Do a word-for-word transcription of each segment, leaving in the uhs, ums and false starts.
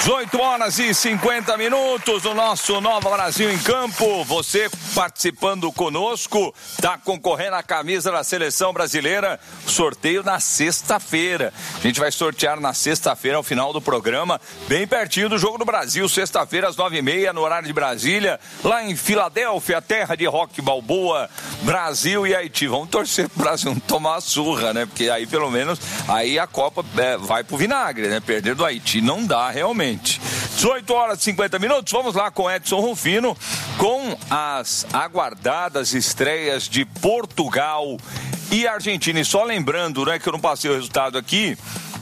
dezoito horas e cinquenta minutos, o nosso Nova Brasil em Campo. Você participando conosco, tá concorrendo à camisa da Seleção Brasileira. Sorteio na sexta-feira. A gente vai sortear na sexta-feira, ao final do programa, bem pertinho do Jogo do Brasil. Sexta-feira, às nove e meia, no horário de Brasília, lá em Filadélfia, terra de Rock Balboa, Brasil e Haiti. Vamos torcer pro Brasil não tomar a surra, né? Porque aí, pelo menos, aí a Copa é, vai pro vinagre, né? Perder do Haiti não dá, realmente. dezoito horas e cinquenta minutos, vamos lá com Edson Rufino, com as aguardadas estreias de Portugal e Argentina. E só lembrando, né, que eu não passei o resultado aqui,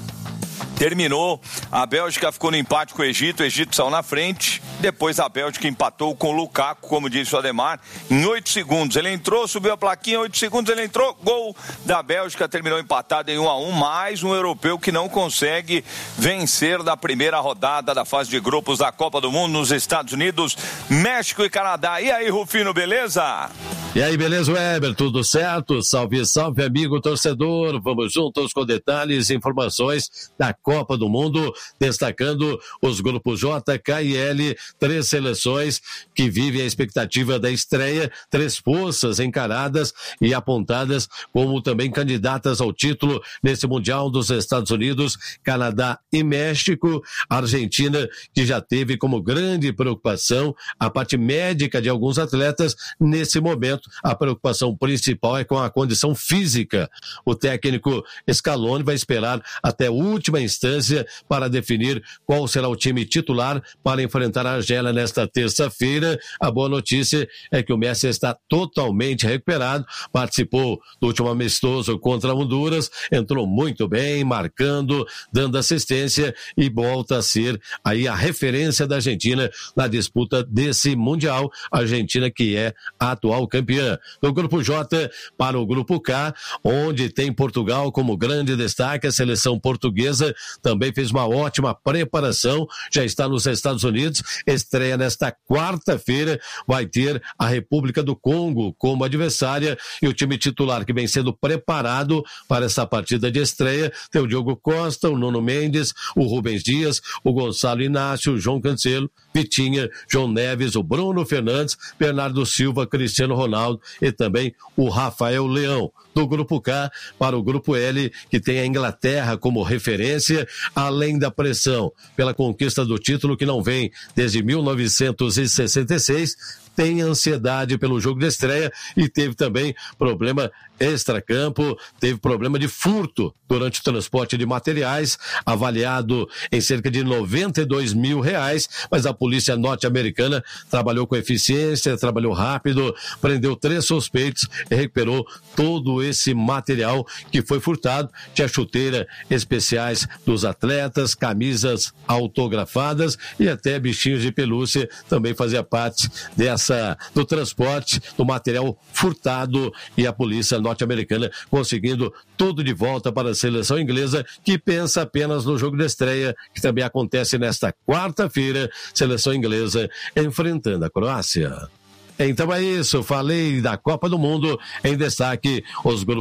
terminou, a Bélgica ficou no empate com o Egito, o Egito saiu na frente, depois a Bélgica empatou com o Lukaku, como disse o Ademar, em oito segundos. Ele entrou, subiu a plaquinha, oito segundos ele entrou, gol da Bélgica, terminou empatado em um a um, mais um europeu que não consegue vencer da primeira rodada da fase de grupos da Copa do Mundo nos Estados Unidos, México e Canadá. E aí, Rufino, beleza? E aí, beleza, Weber? Tudo certo? Salve, salve, amigo torcedor. Vamos juntos com detalhes e informações da Copa do Mundo, destacando os grupos J, K e L, três seleções que vivem a expectativa da estreia, três forças encaradas e apontadas como também candidatas ao título nesse Mundial dos Estados Unidos, Canadá e México. A Argentina, que já teve como grande preocupação a parte médica de alguns atletas, nesse momento a preocupação principal é com a condição física. O técnico Scaloni vai esperar até a última instância para definir qual será o time titular para enfrentar a Argélia nesta terça-feira. A boa notícia é que o Messi está totalmente recuperado, participou do último amistoso contra Honduras, entrou muito bem, marcando, dando assistência e volta a ser aí a referência da Argentina na disputa desse Mundial. A Argentina que é a atual campeã. No grupo J, para o grupo K, onde tem Portugal como grande destaque, a seleção portuguesa também fez uma ótima preparação, já está nos Estados Unidos, estreia nesta quarta-feira, vai ter a República do Congo como adversária, e o time titular que vem sendo preparado para essa partida de estreia tem o Diogo Costa, o Nuno Mendes, o Rubens Dias, o Gonçalo Inácio, o João Cancelo, Vitinha, João Neves, o Bruno Fernandes, Bernardo Silva, Cristiano Ronaldo e também o Rafael Leão. Do grupo K para o grupo L, que tem a Inglaterra como referência, além da pressão pela conquista do título que não vem desde mil novecentos e sessenta e seis, tem ansiedade pelo jogo de estreia e teve também problema extracampo, teve problema de furto durante o transporte de materiais, avaliado em cerca de noventa e dois mil reais, mas a polícia norte-americana trabalhou com eficiência, trabalhou rápido, prendeu três suspeitos e recuperou todo esse material que foi furtado. Tinha chuteira especiais dos atletas, camisas autografadas e até bichinhos de pelúcia também fazia parte dessa, do transporte do material furtado, e a polícia norte-americana conseguindo tudo de volta para a seleção inglesa, que pensa apenas no jogo de estreia, que também acontece nesta quarta-feira, seleção inglesa enfrentando a Croácia. Então é isso, falei da Copa do Mundo, em destaque os grupos